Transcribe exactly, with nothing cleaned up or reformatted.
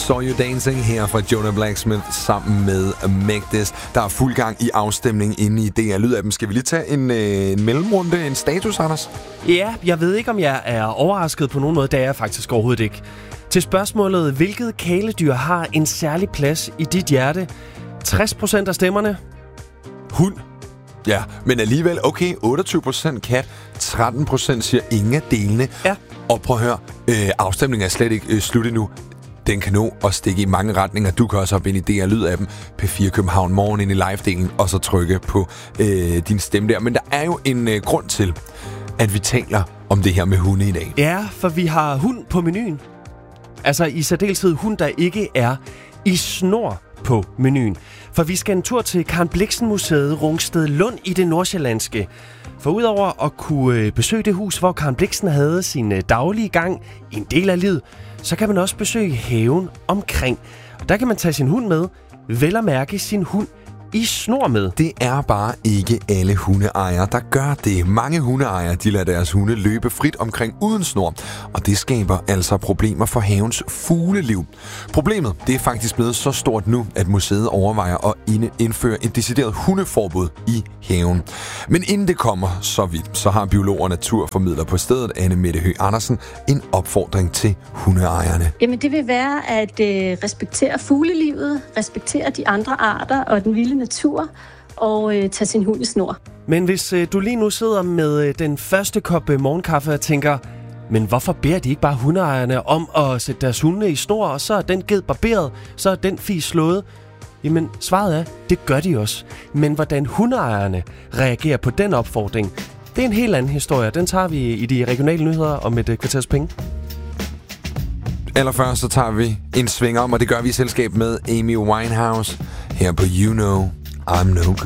Saw You Dancing her fra Jonah Blacksmith sammen med Make This. Der er fuld gang i afstemning inde i D R Lyd-appen. Skal vi lige tage en, øh, en mellemrunde, en status, Anders? Ja, jeg ved ikke, om jeg er overrasket på nogen måde. Det er jeg faktisk overhovedet ikke. Til spørgsmålet, hvilket kæledyr har en særlig plads i dit hjerte? tres procent af stemmerne. Hund. Ja, men alligevel, okay, otteogtyve procent kat, tretten procent siger ingen af delene. Ja. Og prøv at høre, øh, afstemningen er slet ikke øh, slut endnu. Den kan nå at stikke i mange retninger. Du kan også hoppe ind i D R Lyd-appen, P fire København Morgen ind i live-delen, og så trykke på øh, din stemme der. Men der er jo en øh, grund til, at vi taler om det her med hunde i dag. Ja, for vi har hund på menuen. Altså i særdeleshed hund, der ikke er i snor på menuen. For vi skal en tur til Karen Blixen Museet Rungsted Lund i det nordsjællandske. For udover at kunne besøge det hus, hvor Karen Blixen havde sin daglige gang en del af livet, så kan man også besøge haven omkring. Og der kan man tage sin hund med, vel at mærke sin hund i snor med. Det er bare ikke alle hundeejere, der gør det. Mange hundeejere, de lader deres hunde løbe frit omkring uden snor, og det skaber altså problemer for havens fugleliv. Problemet, det er faktisk blevet så stort nu, at museet overvejer at indføre et decideret hundeforbud i haven. Men inden det kommer så vidt, så har biolog og naturformidler på stedet, Anne Mette Høgh Andersen, en opfordring til hundeejerne. Jamen det vil være at øh, respektere fuglelivet, respektere de andre arter og den vilde natur og øh, tage sin hund i snor. Men hvis øh, du lige nu sidder med øh, den første kop øh, morgenkaffe og tænker, men hvorfor beder de ikke bare hundeejerne om at sætte deres hunde i snor, og så er den ged barberet, så er den fis slået? Jamen, svaret er, det gør de også. Men hvordan hundeejerne reagerer på den opfordring, det er en helt anden historie. Den tager vi i de regionale nyheder om et øh, kvarters penge. Allerførst så tager vi en sving om, og det gør vi i selskab med Amy Winehouse her på You Know I'm No Good.